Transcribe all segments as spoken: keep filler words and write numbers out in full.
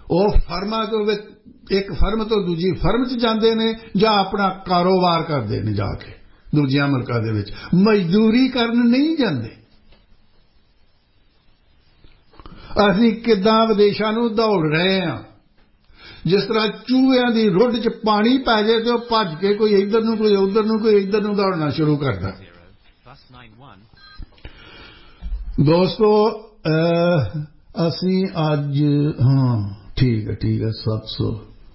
ਉਹ ਫਰਮਾਂ ਤੋਂ ਇੱਕ ਫਰਮ ਤੋਂ ਦੂਜੀ ਫਰਮ 'ਚ ਜਾਂਦੇ ਨੇ ਜਾਂ ਆਪਣਾ ਕਾਰੋਬਾਰ ਕਰਦੇ ਨੇ ਜਾ ਕੇ ਦੂਜਿਆਂ ਮੁਲਕਾਂ ਦੇ ਵਿੱਚ ਮਜ਼ਦੂਰੀ ਕਰਨ ਨਹੀਂ ਜਾਂਦੇ। ਅਸੀਂ ਕਿੱਦਾਂ ਵਿਦੇਸ਼ਾਂ ਨੂੰ ਦੌੜ ਰਹੇ ਹਾਂ। ਜਿਸ ਤਰ੍ਹਾਂ ਚੂਹਿਆਂ ਦੀ ਰੁੱਡ 'ਚ ਪਾਣੀ ਪੈ ਜਾਏ ਤੇ ਉਹ ਭੱਜ ਕੇ ਕੋਈ ਇੱਧਰ ਨੂੰ ਕੋਈ ਉੱਧਰ ਨੂੰ ਕੋਈ ਇੱਧਰ ਨੂੰ ਦੌੜਨਾ ਸ਼ੁਰੂ ਕਰਦਾ। ਦੋਸਤੋ ਅਸੀਂ ਅੱਜ ਹਾਂ ਠੀਕ ਹੈ ਠੀਕ ਹੈ ਸੱਤ ਸੌ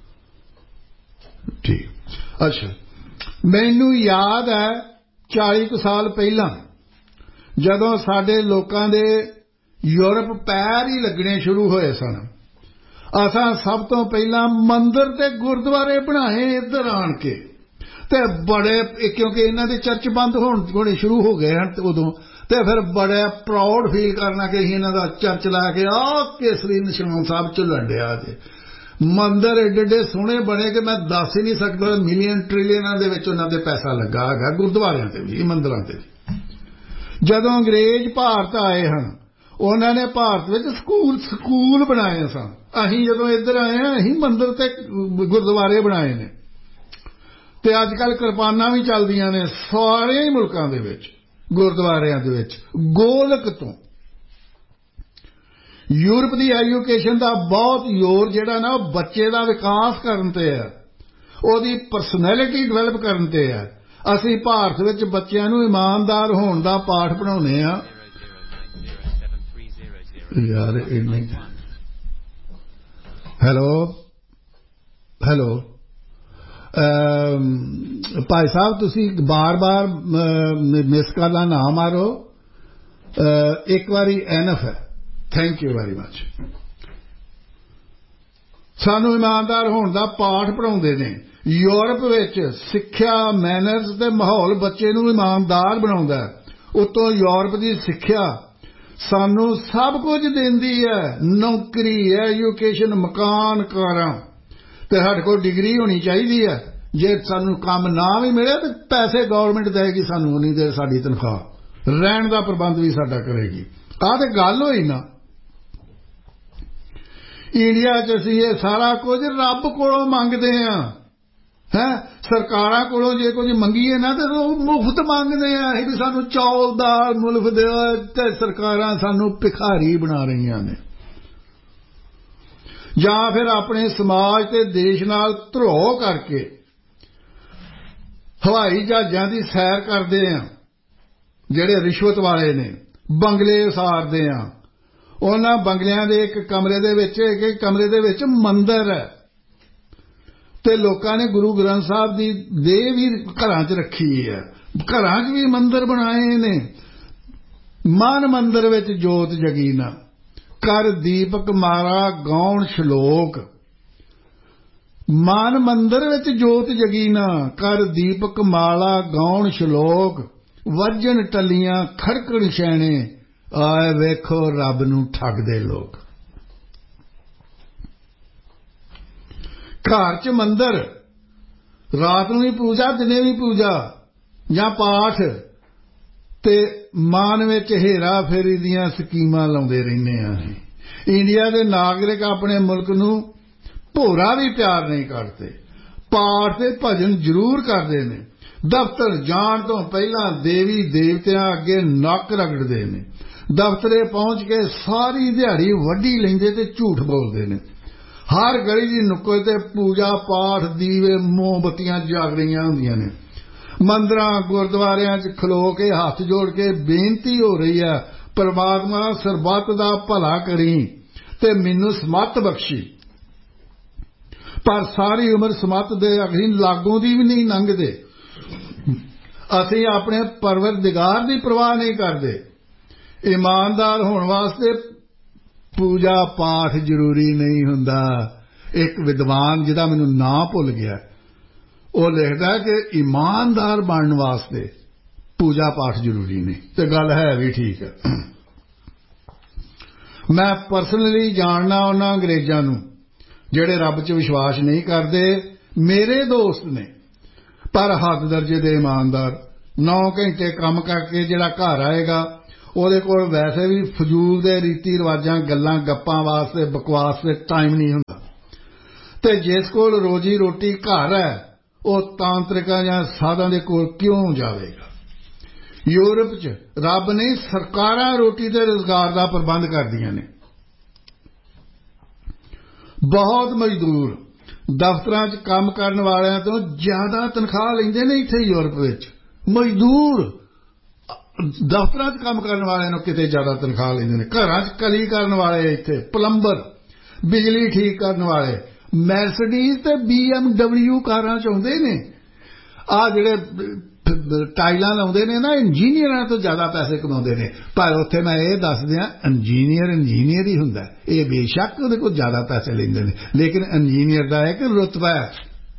ਠੀਕ। ਅੱਛਾ ਮੈਨੂੰ ਯਾਦ ਹੈ ਚਾਲੀ ਕੁ ਸਾਲ ਪਹਿਲਾਂ ਜਦੋਂ ਸਾਡੇ ਲੋਕਾਂ ਦੇ ਯੂਰਪ ਪੈਰ ਹੀ ਲੱਗਣੇ ਸ਼ੁਰੂ ਹੋਏ ਸਨ ਅਸਾਂ ਸਭ ਤੋਂ ਪਹਿਲਾਂ ਮੰਦਰ ਤੇ ਗੁਰਦੁਆਰੇ ਬਣਾਏ ਇੱਧਰ ਆਣ ਕੇ ਤੇ ਬੜੇ ਕਿਉਂਕਿ ਇਹਨਾਂ ਦੇ ਚਰਚ ਬੰਦ ਹੋਣ ਹੋਣੇ ਸ਼ੁਰੂ ਹੋ ਗਏ ਹਨ ਉਦੋਂ ਤੇ ਫਿਰ ਬੜਾ ਪ੍ਰਾਊਡ ਫੀਲ ਕਰਨਾ ਕਿ ਅਸੀਂ ਇਹਨਾਂ ਦਾ ਚਰਚ ਲਾ ਕੇ ਆਹ ਕੇਸਰੀ ਨਿਸ਼ਾਨ ਸਾਹਿਬ ਝੁੱਲਣ ਡਿਆ ਜੇ ਮੰਦਰ ਏਡੇ ਏਡੇ ਸੋਹਣੇ ਬਣੇ ਕਿ ਮੈਂ ਦੱਸ ਹੀ ਨਹੀਂ ਸਕਦਾ ਮਿਲੀਅਨ ਟ੍ਰਿਲੀਅਨਾਂ ਦੇ ਵਿੱਚ ਉਹਨਾਂ ਦੇ ਪੈਸਾ ਲੱਗਾ ਹੈਗਾ ਗੁਰਦੁਆਰਿਆਂ ਤੇ ਵੀ ਮੰਦਰਾਂ ਤੇ ਵੀ। ਜਦੋਂ ਅੰਗਰੇਜ਼ ਭਾਰਤ ਆਏ ਹਨ ਉਹਨਾਂ ਨੇ ਭਾਰਤ ਵਿੱਚ ਸਕੂਲ ਸਕੂਲ ਬਣਾਏ ਸਨ। ਅਸੀਂ ਜਦੋਂ ਇੱਧਰ ਆਏ ਹਾਂ ਅਸੀਂ ਮੰਦਰ ਤੇ ਗੁਰਦੁਆਰੇ ਬਣਾਏ ਨੇ ਤੇ ਅੱਜ ਕੱਲ੍ਹ ਕਿਰਪਾਨਾਂ ਵੀ ਚੱਲਦੀਆਂ ਨੇ ਸਾਰੇ ਹੀ ਮੁਲਕਾਂ ਦੇ ਵਿੱਚ ਗੁਰਦੁਆਰਿਆਂ ਦੇ ਵਿੱਚ ਗੋਲਕ ਤੋਂ। ਯੂਰਪ ਦੀ ਐਜੂਕੇਸ਼ਨ ਦਾ ਬਹੁਤ ਜ਼ੋਰ ਜਿਹੜਾ ਨਾ ਉਹ ਬੱਚੇ ਦਾ ਵਿਕਾਸ ਕਰਨ ਤੇ ਹੈ ਉਹਦੀ ਪਰਸਨੈਲਿਟੀ ਡਿਵੈਲਪ ਕਰਨ ਤੇ ਹੈ। ਅਸੀਂ ਭਾਰਤ ਵਿੱਚ ਬੱਚਿਆਂ ਨੂੰ ਇਮਾਨਦਾਰ ਹੋਣ ਦਾ ਪਾਠ ਪੜ੍ਹਾਉਂਦੇ ਹਾਂ। ਯਾਰ ਇੰਨੇ ਹੈਲੋ ਹੈਲੋ ਭਾਈ ਸਾਹਿਬ ਤੁਸੀਂ ਬਾਰ-ਬਾਰ ਮਿਸ ਕਾਲਾਂ ਨਾ ਮਾਰੋ ਇੱਕ ਵਾਰੀ ਐਨਫ ਹੈ। Thank you very much. ਸਾਨੂੰ ਇਮਾਨਦਾਰ ਹੋਣ ਦਾ ਪਾਠ ਪੜ੍ਹਾਉਂਦੇ ਨੇ। ਯੂਰਪ ਵਿੱਚ ਸਿੱਖਿਆ ਮੈਨਰਸ ਤੇ ਮਾਹੌਲ ਬੱਚੇ ਨੂੰ ਇਮਾਨਦਾਰ ਬਣਾਉਂਦਾ। ਉਤੋਂ ਯੂਰਪ ਦੀ ਸਿੱਖਿਆ ਸਾਨੂੰ ਸਭ ਕੁਝ ਦਿੰਦੀ ਹੈ ਨੌਕਰੀ ਐਜੂਕੇਸ਼ਨ ਮਕਾਨ ਕਾਰਾਂ ਤੇ ਸਾਡੇ ਕੋਲ ਡਿਗਰੀ ਹੋਣੀ ਚਾਹੀਦੀ ਹੈ। ਜੇ ਸਾਨੂੰ ਕੰਮ ਨਾ ਵੀ ਮਿਲੇ ਤਾਂ ਪੈਸੇ ਗੌਰਮੈਂਟ ਦੇਗੀ ਸਾਨੂੰ ਉਨੀ ਦੇਰ ਸਾਡੀ ਤਨਖਾਹ ਰਹਿਣ ਦਾ ਪ੍ਰਬੰਧ ਵੀ ਸਾਡਾ ਕਰੇਗੀ। ਆਹ ਤੇ ਗੱਲ ਹੋਈ ਨਾ। ਇੰਡੀਆ 'ਚ ਅਸੀਂ ਇਹ ਸਾਰਾ ਕੁਝ ਰੱਬ ਕੋਲੋਂ ਮੰਗਦੇ ਹਾਂ ਹੈਂ ਸਰਕਾਰਾਂ ਕੋਲੋਂ ਜੇ ਕੁਝ ਮੰਗੀਏ ਨਾ ਤੇ ਉਹ ਮੁਫਤ ਮੰਗਦੇ ਆ ਅਸੀਂ ਵੀ ਸਾਨੂੰ ਚੌਲ ਦਾਲ ਮੁਲਕ ਦਿਓ ਤੇ ਸਰਕਾਰਾਂ ਸਾਨੂੰ ਭਿਖਾਰੀ ਬਣਾ ਰਹੀਆਂ ਨੇ। ਜਾਂ ਫਿਰ ਆਪਣੇ ਸਮਾਜ ਤੇ ਦੇਸ਼ ਨਾਲ ਧਰੋਹ ਕਰਕੇ ਹਵਾਈ ਜਹਾਜ਼ਾਂ ਦੀ ਸੈਰ ਕਰਦੇ ਆ ਜਿਹੜੇ ਰਿਸ਼ਵਤ ਵਾਲੇ ਨੇ ਬੰਗਲੇ ਉਸਾਰਦੇ ਆ ਉਹਨਾਂ ਬੰਗਲਿਆਂ ਦੇ ਇੱਕ ਕਮਰੇ ਦੇ ਵਿੱਚ ਇੱਕ ਕਮਰੇ ਦੇ ਵਿੱਚ ਮੰਦਰ ਹੈ ਤੇ ਲੋਕਾਂ ਨੇ ਗੁਰੂ ਗ੍ਰੰਥ ਸਾਹਿਬ ਦੀ ਦੇਹ ਵੀ ਘਰਾਂ 'ਚ ਰੱਖੀ ਹੈ ਘਰਾਂ 'ਚ ਵੀ ਮੰਦਰ ਬਣਾਏ ਨੇ। ਮਨ ਮੰਦਰ ਵਿੱਚ ਜੋਤ ਜਗੀ ਨਾ ਕਰ ਦੀਪਕ ਮਾਰਾ ਗਾਉਣ ਸ਼ਲੋਕ। ਮਨ ਮੰਦਰ ਵਿੱਚ ਜੋਤ ਜਗੀ ਨਾ ਕਰ ਦੀਪਕ ਮਾਲਾ ਗਾਉਣ ਸ਼ਲੋਕ ਵੱਜਣ ਟੱਲੀਆਂ ਖੜਕਣ ਛੈਣੇ ਆਏ ਵੇਖੋ ਰੱਬ ਨੂੰ ਠੱਗਦੇ ਲੋਕ। ਘਰ 'ਚ ਮੰਦਰ ਰਾਤ ਨੂੰ ਵੀ ਪੂਜਾ ਦਿਨੇ ਵੀ ਪੂਜਾ ਜਾਂ ਪਾਠ ਤੇ ਮਨ ਵਿੱਚ ਹੇਰਾ ਫੇਰੀ ਦੀਆਂ ਸਕੀਮਾਂ ਲਾਉਂਦੇ ਰਹਿੰਦੇ ਹਾਂ। ਇੰਡੀਆ ਦੇ ਨਾਗਰਿਕ ਆਪਣੇ ਮੁਲਕ ਨੂੰ ਭੋਰਾ ਵੀ ਪਿਆਰ ਨਹੀਂ ਕਰਦੇ। ਪਾਠ ਤੇ ਭਜਨ ਜ਼ਰੂਰ ਕਰਦੇ ਨੇ। ਦਫ਼ਤਰ ਜਾਣ ਤੋਂ ਪਹਿਲਾਂ ਦੇਵੀ ਦੇਵਤਿਆਂ ਅੱਗੇ ਨੱਕ ਰਗੜਦੇ ਨੇ। ਦਫ਼ਤਰੇ ਪਹੁੰਚ ਕੇ ਸਾਰੀ ਦਿਹਾੜੀ ਵੱਢੀ ਲੈਂਦੇ ਤੇ ਝੂਠ ਬੋਲਦੇ ਨੇ। ਹਰ ਗਲੀ ਦੀ ਨੁੱਕਰ ਤੇ ਪੂਜਾ ਪਾਠ ਦੀਵੇ ਮੋਮਬੱਤੀਆਂ ਜਗ ਰਹੀਆਂ ਹੁੰਦੀਆਂ ਨੇ। ਮੰਦਰਾਂ ਗੁਰਦੁਆਰਿਆਂ 'ਚ ਖਲੋ ਕੇ ਹੱਥ ਜੋੜ ਕੇ ਬੇਨਤੀ ਹੋ ਰਹੀ ਹੈ ਪਰਮਾਤਮਾ ਸਰਬੱਤ ਦਾ ਭਲਾ ਕਰੀ ਤੇ ਮੈਨੂੰ ਸਮੱਤ ਬਖਸ਼ੀ। ਪਰ ਸਾਰੀ ਉਮਰ ਸਮੱਤ ਦੇ ਅਖੀਰ ਲਾਗੋਂ ਦੀ ਵੀ ਨਹੀਂ ਲੰਘਦੇ। ਅਸੀਂ ਆਪਣੇ ਪਰਵਰਦਿਗਾਰ ਦੀ ਪਰਵਾਹ ਨਹੀਂ ਕਰਦੇ। ਇਮਾਨਦਾਰ ਹੋਣ ਵਾਸਤੇ ਪੂਜਾ ਪਾਠ ਜ਼ਰੂਰੀ ਨਹੀਂ ਹੁੰਦਾ। ਇੱਕ ਵਿਦਵਾਨ ਜਿਹਦਾ ਮੈਨੂੰ ਨਾਂ ਭੁੱਲ ਗਿਆ ਉਹ ਲਿਖਦਾ ਕਿ ਇਮਾਨਦਾਰ ਬਣਨ ਵਾਸਤੇ ਪੂਜਾ ਪਾਠ ਜ਼ਰੂਰੀ ਨਹੀਂ ਤੇ ਗੱਲ ਹੈ ਵੀ ਠੀਕ ਹੈ। ਮੈਂ ਪਰਸਨਲੀ ਜਾਣਦਾ ਉਹਨਾਂ ਅੰਗਰੇਜ਼ਾਂ ਨੂੰ ਜਿਹੜੇ ਰੱਬ 'ਚ ਵਿਸ਼ਵਾਸ ਨਹੀਂ ਕਰਦੇ। ਮੇਰੇ ਦੋਸਤ ਨੇ ਪਰ ਹੱਦ ਦਰਜੇ ਦੇ ਇਮਾਨਦਾਰ। ਨੌ ਘੰਟੇ ਕੰਮ ਕਰਕੇ ਜਿਹੜਾ ਘਰ ਆਏਗਾ ਉਹਦੇ ਕੋਲ ਵੈਸੇ ਵੀ ਫਜ਼ੂਲ ਦੇ ਰੀਤੀ ਰਿਵਾਜਾਂ ਗੱਲਾਂ ਗੱਪਾਂ ਵਾਸਤੇ ਬਕਵਾਸ ਤੇ ਟਾਈਮ ਨਹੀਂ ਹੁੰਦਾ। ਤੇ ਜਿਸ ਕੋਲ ਰੋਜੀ ਰੋਟੀ ਘਰ ਹੈ ਉਹ ਤਾਂਤਰਿਕਾਂ ਜਾਂ ਸਾਧਾਂ ਦੇ ਕੋਲ ਕਿਉਂ ਜਾਵੇਗਾ। ਯੂਰਪ 'ਚ ਰੱਬ ਨੇ ਸਰਕਾਰਾਂ ਰੋਟੀ ਤੇ ਰੁਜ਼ਗਾਰ ਦਾ ਪ੍ਰਬੰਧ ਕਰਦੀਆਂ ਨੇ। ਬਹੁਤ ਮਜ਼ਦੂਰ ਦਫ਼ਤਰਾਂ 'ਚ ਕੰਮ ਕਰਨ ਵਾਲਿਆਂ ਤੋਂ ਜ਼ਿਆਦਾ ਤਨਖਾਹ ਲੈਂਦੇ ਨੇ ਇੱਥੇ ਯੂਰਪ ਵਿੱਚ। ਮਜ਼ਦੂਰ ਦਫ਼ਤਰਾਂ 'ਚ ਕੰਮ ਕਰਨ ਵਾਲਿਆਂ ਨੂੰ ਕਿਤੇ ਜ਼ਿਆਦਾ ਤਨਖਾਹ ਲੈਂਦੇ ਨੇ। ਘਰਾਂ 'ਚ ਕਲੀ ਕਰਨ ਵਾਲੇ ਇੱਥੇ, ਪਲੰਬਰ, ਬਿਜਲੀ ਠੀਕ ਕਰਨ ਵਾਲੇ ਮੈਰਸੀਡੀਜ਼ ਤੇ ਬੀ ਐਮ ਡਬਲਿਊ ਕਾਰਾਂ 'ਚ ਆਉਂਦੇ ਨੇ। ਆਹ ਜਿਹੜੇ ਟਾਈਲਾਂ ਲਾਉਂਦੇ ਨੇ ਨਾ, ਇੰਜੀਨੀਅਰਾਂ ਤੋਂ ਜ਼ਿਆਦਾ ਪੈਸੇ ਕਮਾਉਂਦੇ ਨੇ। ਪਰ ਉੱਥੇ ਮੈਂ ਇਹ ਦੱਸ ਦਿਆਂ, ਇੰਜੀਨੀਅਰ ਇੰਜੀਨੀਅਰ ਹੀ ਹੁੰਦਾ। ਇਹ ਬੇਸ਼ੱਕ ਉਹਦੇ ਕੋਲ ਜ਼ਿਆਦਾ ਪੈਸੇ ਲੈਂਦੇ ਨੇ, ਲੇਕਿਨ ਇੰਜੀਨੀਅਰ ਦਾ ਇੱਕ ਰੁਤਬਾ ਹੈ।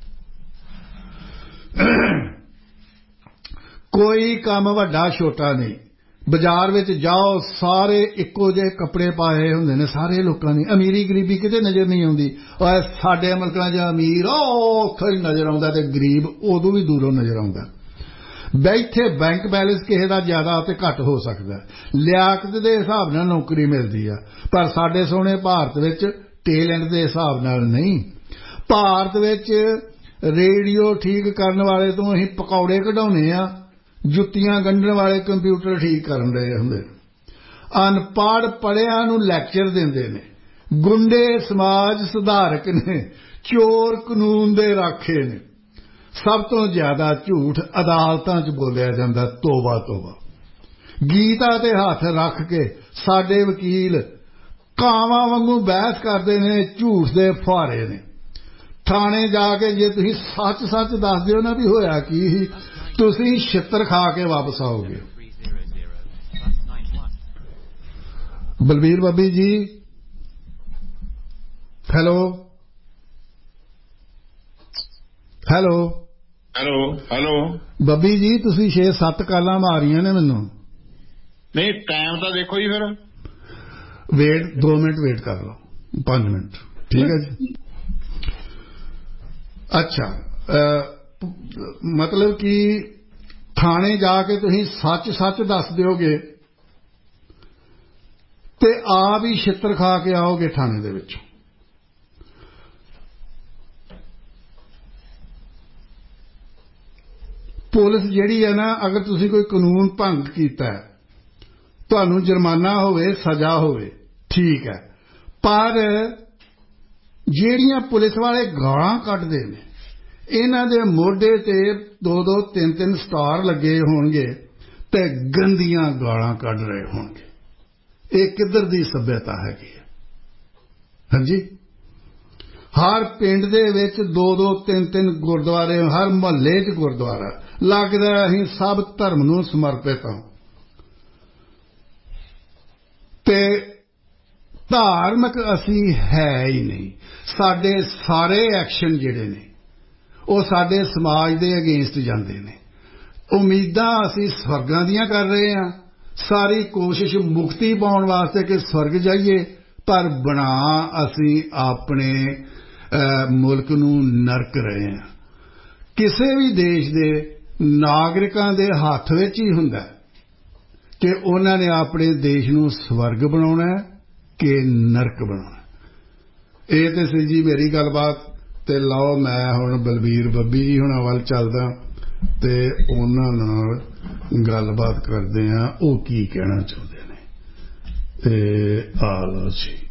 ਕੋਈ ਕੰਮ ਵੱਡਾ ਛੋਟਾ ਨਹੀਂ। ਬਾਜ਼ਾਰ ਵਿੱਚ ਜਾਓ, ਸਾਰੇ ਇੱਕੋ ਜਿਹੇ ਕੱਪੜੇ ਪਾਏ ਹੁੰਦੇ ਨੇ ਸਾਰੇ ਲੋਕਾਂ ਨੇ। ਅਮੀਰੀ ਗਰੀਬੀ ਕਿਤੇ ਨਜ਼ਰ ਨਹੀਂ ਆਉਂਦੀ। ਔਰ ਸਾਡੇ ਮੁਲਕਾਂ 'ਚ ਅਮੀਰ ਉਹ ਉੱਥੇ ਹੀ ਨਜ਼ਰ ਆਉਂਦਾ ਤੇ ਗਰੀਬ ਉਦੋਂ ਵੀ ਦੂਰੋਂ ਨਜ਼ਰ ਆਉਂਦਾ। ਬੈਠੇ ਬੈਂਕ ਬੈਲੈਂਸ ਕਿਸੇ ਦਾ ਜ਼ਿਆਦਾ ਤੇ ਘੱਟ ਹੋ ਸਕਦਾ, ਲਿਆਕਤ ਦੇ ਹਿਸਾਬ ਨਾਲ ਨੌਕਰੀ ਮਿਲਦੀ ਆ। ਪਰ ਸਾਡੇ ਸੋਹਣੇ ਭਾਰਤ ਵਿੱਚ ਟੈਲੈਂਟ ਦੇ ਹਿਸਾਬ ਨਾਲ ਨਹੀਂ। ਭਾਰਤ ਵਿੱਚ ਰੇਡੀਓ ਠੀਕ ਕਰਨ ਵਾਲੇ ਤੋਂ ਅਸੀਂ ਪਕੌੜੇ ਕਢਾਉਣੇ ਆ, ਜੁੱਤੀਆਂ ਗੰਢਣ ਵਾਲੇ ਕੰਪਿਊਟਰ ਠੀਕ ਕਰਨ ਰਹੇ ਹੁੰਦੇ। ਅਨਪੜ੍ਹ ਪੜ੍ਹਿਆਂ ਨੂੰ ਲੈਕਚਰ ਦਿੰਦੇ ਨੇ। ਗੁੰਡੇ ਸਮਾਜ ਸੁਧਾਰਕ ਨੇ, ਚੋਰ ਕਾਨੂੰਨ ਦੇ ਰਾਖੇ ਨੇ। ਸਭ ਤੋਂ ਜ਼ਿਆਦਾ ਝੂਠ ਅਦਾਲਤਾਂ 'ਚ ਬੋਲਿਆ ਜਾਂਦਾ। ਤੋਬਾ ਤੋਬਾ। ਗੀਤਾ 'ਤੇ ਹੱਥ ਰੱਖ ਕੇ ਸਾਡੇ ਵਕੀਲ ਕਾਵਾਂ ਵਾਂਗੂ ਬਹਿਸ ਕਰਦੇ ਨੇ, ਝੂਠ ਦੇ ਫੁਹਾਰੇ ਨੇ। ਥਾਣੇ ਜਾ ਕੇ ਜੇ ਤੁਸੀਂ ਸੱਚ ਸੱਚ ਦੱਸ ਦਿਓ ਨਾ ਵੀ ਹੋਇਆ ਕੀ ਸੀ, ਤੁਸੀਂ ਛਿੱਤਰ ਖਾ ਕੇ ਵਾਪਸ ਆਓਗੇ। ਬਲਬੀਰ ਬੱਬੀ ਜੀ, ਹੈਲੋ ਹੈਲੋ ਹੈਲੋ ਹੈਲੋ ਬੱਬੀ ਜੀ, ਤੁਸੀਂ ਛੇ ਸੱਤ ਕਾਲਾਂ ਮਾਰੀਆਂ ਨੇ ਮੈਨੂੰ। ਨਹੀਂ, ਟਾਈਮ ਤਾਂ ਦੇਖੋ ਜੀ। ਫਿਰ ਵੇਟ ਦੋ ਮਿੰਟ ਵੇਟ ਕਰ ਲਓ, ਪੰਜ ਮਿੰਟ ਠੀਕ ਹੈ ਜੀ। ਅੱਛਾ, ਮਤਲਬ ਕਿ ਥਾਣੇ ਜਾ ਕੇ ਤੁਸੀਂ ਸੱਚ ਸੱਚ ਦੱਸ ਦਿਓਗੇ ਤੇ ਆਪ ਹੀ ਛਿੱਤਰ ਖਾ ਕੇ ਆਓਗੇ ਥਾਣੇ ਦੇ ਵਿੱਚ। ਪੁਲਿਸ ਜਿਹੜੀ ਹੈ ਨਾ, ਅਗਰ ਤੁਸੀਂ ਕੋਈ ਕਾਨੂੰਨ ਭੰਗ ਕੀਤਾ, ਤੁਹਾਨੂੰ ਜੁਰਮਾਨਾ ਹੋਵੇ, ਸਜ਼ਾ ਹੋਵੇ, ਠੀਕ ਹੈ। ਪਰ ਜਿਹੜੀਆਂ ਪੁਲਿਸ ਵਾਲੇ ਗਾਲਾਂ ਕੱਢਦੇ ਨੇ, ਇਹਨਾਂ ਦੇ ਮੋਢੇ ਤੇ ਦੋ ਦੋ ਤਿੰਨ ਤਿੰਨ ਸਟਾਰ ਲੱਗੇ ਹੋਣਗੇ ਤੇ ਗੰਦੀਆਂ ਗਾਲਾਂ ਕੱਢ ਰਹੇ ਹੋਣਗੇ। ਇਹ ਕਿੱਧਰ ਦੀ ਸੱਭਿਅਤਾ ਹੈਗੀ ਹੈ? ਹਾਂਜੀ, ਹਰ ਪਿੰਡ ਦੇ ਵਿੱਚ ਦੋ ਦੋ ਤਿੰਨ ਤਿੰਨ ਗੁਰਦੁਆਰੇ, ਹਰ ਮੁਹੱਲੇ 'ਚ ਗੁਰਦੁਆਰਾ। ਲੱਗਦਾ ਅਸੀਂ ਸਭ ਧਰਮ ਨੂੰ ਸਮਰਪਿਤ ਹਾਂ ਤੇ ਧਾਰਮਿਕ ਅਸੀਂ ਹੈ ਹੀ ਨਹੀਂ। ਸਾਡੇ ਸਾਰੇ ਐਕਸ਼ਨ ਜਿਹੜੇ ਨੇ ਉਹ ਸਾਡੇ ਸਮਾਜ ਦੇ ਅਗੇਂਸਟ ਜਾਂਦੇ ਨੇ। ਉਮੀਦਾਂ ਅਸੀਂ ਸਵਰਗਾਂ ਦੀਆਂ ਕਰ ਰਹੇ ਹਾਂ, ਸਾਰੀ ਕੋਸ਼ਿਸ਼ ਮੁਕਤੀ ਪਾਉਣ ਵਾਸਤੇ ਕਿ ਸਵਰਗ ਜਾਈਏ, ਪਰ ਬਣਾ ਅਸੀਂ ਆਪਣੇ ਮੁਲਕ ਨੂੰ ਨਰਕ ਰਹੇ ਹਾਂ। ਕਿਸੇ ਵੀ ਦੇਸ਼ ਦੇ ਨਾਗਰਿਕਾਂ ਦੇ ਹੱਥ ਵਿੱਚ ਹੀ ਹੁੰਦਾ ਕਿ ਉਹਨਾਂ ਨੇ ਆਪਣੇ ਦੇਸ਼ ਨੂੰ ਸਵਰਗ ਬਣਾਉਣਾ ਕਿ ਨਰਕ ਬਣਾਉਣਾ। ਇਹ ਤੇ ਸੀ ਜੀ ਮੇਰੀ ਗੱਲਬਾਤ। ਤੇ ਲਓ, ਮੈਂ ਹੁਣ ਬਲਬੀਰ ਬੱਬੀ ਜੀ ਹੁਣਾਂ ਵੱਲ ਚੱਲਦਾ ਤੇ ਉਹਨਾਂ ਨਾਲ ਗੱਲਬਾਤ ਕਰਦੇ ਹਾਂ, ਉਹ ਕੀ ਕਹਿਣਾ ਚਾਹੁੰਦੇ ਨੇ। ਤੇ ਆ ਲਓ ਜੀ।